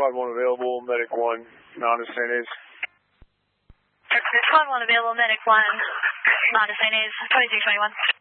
Squad 1 available, Medic 1, Nada St. A's. Squad 1 available, Medic 1, Nada St. A's, 2621.